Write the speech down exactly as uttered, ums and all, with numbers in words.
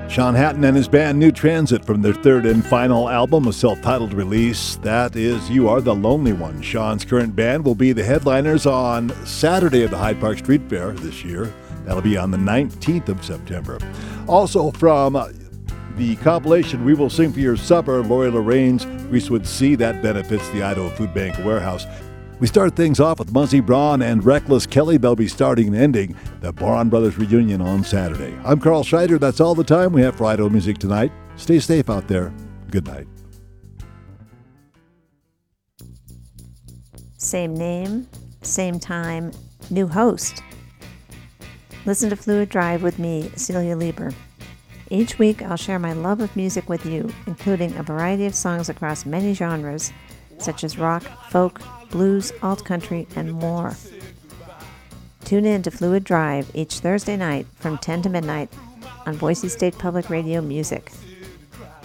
Sean Hatton and his band New Transit from their third and final album, a self-titled release. That is You Are the Lonely One. Sean's current band will be the headliners on Saturday at the Hyde Park Street Fair this year. That'll be on the nineteenth of September. Also from the compilation We Will Sing for Your Supper, Lori Lorraine's Greasewood Sea, that benefits the Idaho Food Bank Warehouse. We start things off with Muzzy Braun and Reckless Kelly. They'll be starting and ending the Braun Brothers reunion on Saturday. I'm Carl Schreider. That's all the time we have for Idaho Music tonight. Stay safe out there. Good night. Same name, same time, new host. Listen to Fluid Drive with me, Celia Lieber. Each week I'll share my love of music with you, including a variety of songs across many genres, such as rock, folk, blues, alt-country, and more. Tune in to Fluid Drive each Thursday night from ten to midnight on Boise State Public Radio Music.